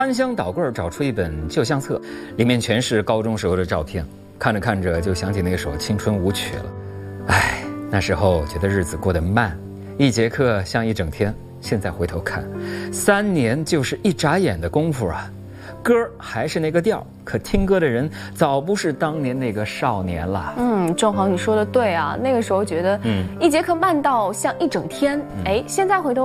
翻箱倒柜找出一本旧相册，里面全是高中时候的照片，看着看着就想起那首青春舞曲了。唉，那时候觉得日子过得慢，一节课像一整天。现在回头看，3年就是一眨眼的功夫啊。歌还是那个调，可听歌的人早不是当年那个少年了。 仲恒你说的对啊，那个时候觉得一节课慢到像一整天，现在回头